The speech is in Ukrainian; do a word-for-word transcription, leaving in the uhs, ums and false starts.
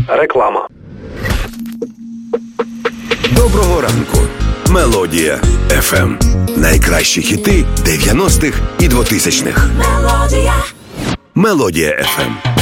Реклама. Доброго ранку. Мелодія еф ем. Найкращі хіти дев'яностих і двотисячних. Мелодія. Мелодія еф ем.